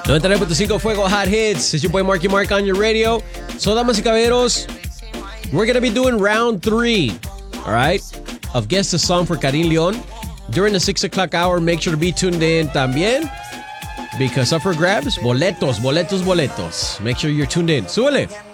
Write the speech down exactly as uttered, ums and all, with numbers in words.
noventa y nueve punto cinco Fuego Hot Hits. It's your boy Marky Mark on your radio. So, damas y caballeros, we're going to be doing round three, all right, of Guess the Song for Karin Leon. During the six o'clock hour, make sure to be tuned in también. Because up for grabs, boletos, boletos, boletos. Make sure you're tuned in. Súbele.